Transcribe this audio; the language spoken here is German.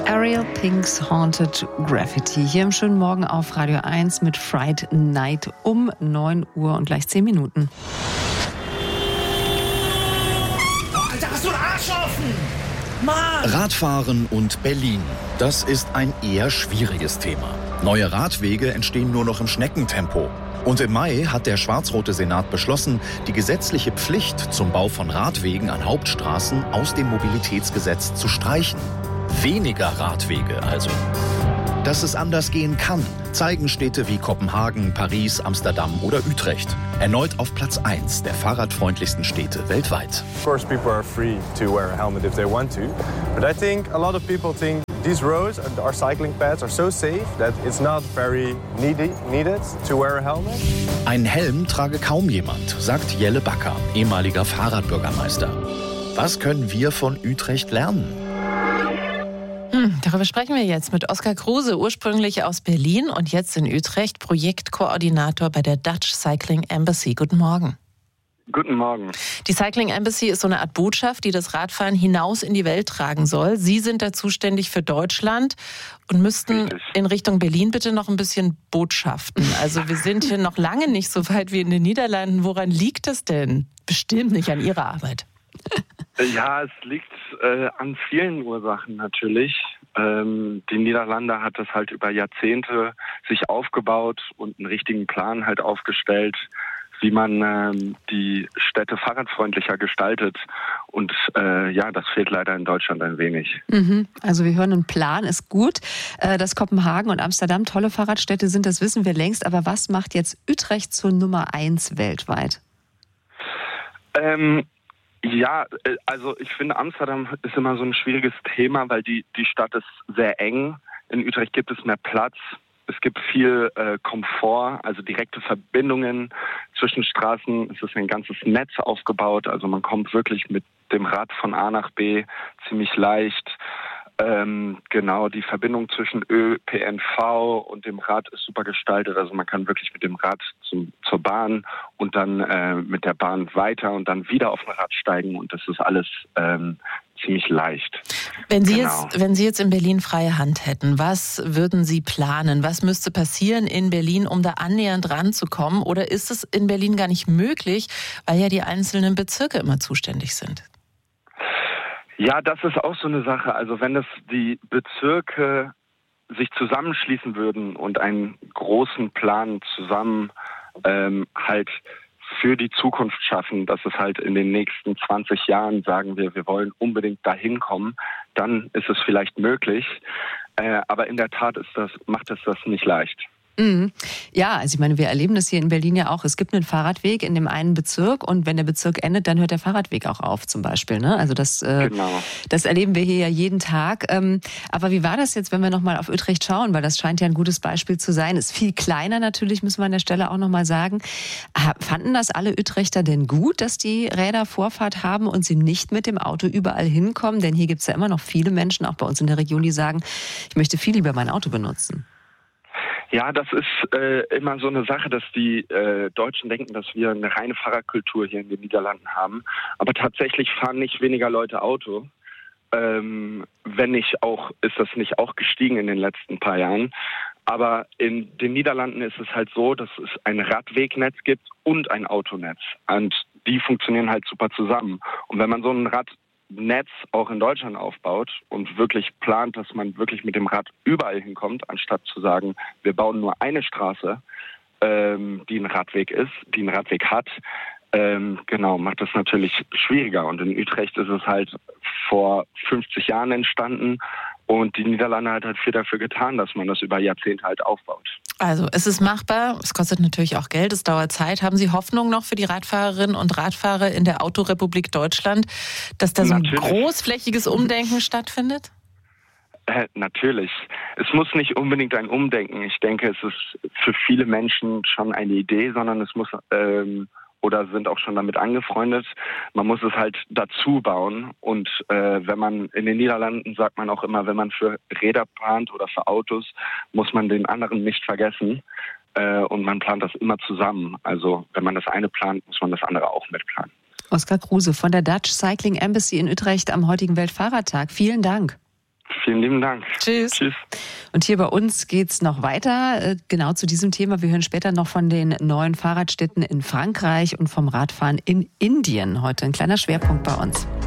Ariel Pinks Haunted Graffiti. Hier im schönen Morgen auf Radio 1 mit Fright Night um 9 Uhr und gleich 10 Minuten. Oh, Alter, hast du einen Arsch offen? Mann! Radfahren und Berlin. Das ist ein eher schwieriges Thema. Neue Radwege entstehen nur noch im Schneckentempo. Und im Mai hat der schwarz-rote Senat beschlossen, die gesetzliche Pflicht zum Bau von Radwegen an Hauptstraßen aus dem Mobilitätsgesetz zu streichen. Weniger Radwege also. Dass es anders gehen kann, zeigen Städte wie Kopenhagen, Paris, Amsterdam oder Utrecht. Erneut auf Platz 1 der fahrradfreundlichsten Städte weltweit. Of course, people are free to wear a helmet if they want to. But I think a lot of people think these roads and our cycling paths are so safe that it's not very needed to wear a helmet. Einen Helm trage kaum jemand, sagt Jelle Bakker, ehemaliger Fahrradbürgermeister. Was können wir von Utrecht lernen? Darüber sprechen wir jetzt mit Oskar Kruse, ursprünglich aus Berlin und jetzt in Utrecht, Projektkoordinator bei der Dutch Cycling Embassy. Guten Morgen. Guten Morgen. Die Cycling Embassy ist so eine Art Botschaft, die das Radfahren hinaus in die Welt tragen soll. Sie sind da zuständig für Deutschland und müssten in Richtung Berlin bitte noch ein bisschen botschaften. Also wir sind hier noch lange nicht so weit wie in den Niederlanden. Woran liegt das denn? Bestimmt nicht an Ihrer Arbeit. Ja, es liegt an vielen Ursachen natürlich. Die Niederlande hat das halt über Jahrzehnte sich aufgebaut und einen richtigen Plan halt aufgestellt, wie man die Städte fahrradfreundlicher gestaltet. Und das fehlt leider in Deutschland ein wenig. Also wir hören, ein Plan ist gut. Dass Kopenhagen und Amsterdam tolle Fahrradstädte sind, das wissen wir längst. Aber was macht jetzt Utrecht zur Nummer 1 weltweit? Ja, also ich finde, Amsterdam ist immer so ein schwieriges Thema, weil die Stadt ist sehr eng. In Utrecht gibt es mehr Platz. Es gibt viel Komfort, also direkte Verbindungen zwischen Straßen. Es ist ein ganzes Netz aufgebaut. Also man kommt wirklich mit dem Rad von A nach B ziemlich leicht. Die Verbindung zwischen ÖPNV und dem Rad ist super gestaltet. Also man kann wirklich mit dem Rad zur Bahn und dann mit der Bahn weiter und dann wieder auf ein Rad steigen. Und das ist alles ziemlich leicht. Wenn Sie jetzt in Berlin freie Hand hätten, was würden Sie planen? Was müsste passieren in Berlin, um da annähernd ranzukommen? Oder ist es in Berlin gar nicht möglich, weil ja die einzelnen Bezirke immer zuständig sind? Ja, das ist auch so eine Sache. Also wenn die Bezirke sich zusammenschließen würden und einen großen Plan zusammen halt für die Zukunft schaffen, dass es halt in den nächsten 20 Jahren, sagen wir wollen unbedingt dahin kommen, dann ist es vielleicht möglich. Aber in der Tat macht es das nicht leicht. Ja, also ich meine, wir erleben das hier in Berlin ja auch. Es gibt einen Fahrradweg in dem einen Bezirk und wenn der Bezirk endet, dann hört der Fahrradweg auch auf zum Beispiel. Ne? Also das erleben wir hier ja jeden Tag. Aber wie war das jetzt, wenn wir nochmal auf Utrecht schauen? Weil das scheint ja ein gutes Beispiel zu sein. Ist viel kleiner natürlich, müssen wir an der Stelle auch nochmal sagen. Fanden das alle Utrechter denn gut, dass die Räder Vorfahrt haben und sie nicht mit dem Auto überall hinkommen? Denn hier gibt es ja immer noch viele Menschen, auch bei uns in der Region, die sagen, ich möchte viel lieber mein Auto benutzen. Ja, das ist immer so eine Sache, dass die Deutschen denken, dass wir eine reine Fahrradkultur hier in den Niederlanden haben. Aber tatsächlich fahren nicht weniger Leute Auto. Wenn nicht auch, ist das nicht auch gestiegen in den letzten paar Jahren. Aber in den Niederlanden ist es halt so, dass es ein Radwegnetz gibt und ein Autonetz. Und die funktionieren halt super zusammen. Und wenn man so ein Radnetz auch in Deutschland aufbaut und wirklich plant, dass man wirklich mit dem Rad überall hinkommt, anstatt zu sagen, wir bauen nur eine Straße, die ein Radweg ist, die einen Radweg hat, macht das natürlich schwieriger. Und in Utrecht ist es halt vor 50 Jahren entstanden und die Niederlande hat halt viel dafür getan, dass man das über Jahrzehnte halt aufbaut. Also es ist machbar, es kostet natürlich auch Geld, es dauert Zeit. Haben Sie Hoffnung noch für die Radfahrerinnen und Radfahrer in der Autorepublik Deutschland, dass da so ein großflächiges Umdenken stattfindet? Natürlich. Es muss nicht unbedingt ein Umdenken. Ich denke, es ist für viele Menschen schon eine Idee, sondern es muss oder sind auch schon damit angefreundet. Man muss es halt dazu bauen. Und wenn man in den Niederlanden sagt man auch immer, wenn man für Räder plant oder für Autos, muss man den anderen nicht vergessen. Und man plant das immer zusammen. Also wenn man das eine plant, muss man das andere auch mitplanen. Oskar Kruse von der Dutch Cycling Embassy in Utrecht am heutigen Weltfahrradtag. Vielen Dank. Vielen Vielen lieben Dank. Tschüss. Tschüss. Und hier bei uns geht's noch weiter, genau zu diesem Thema. Wir hören später noch von den neuen Fahrradstädten in Frankreich und vom Radfahren in Indien. Heute ein kleiner Schwerpunkt bei uns.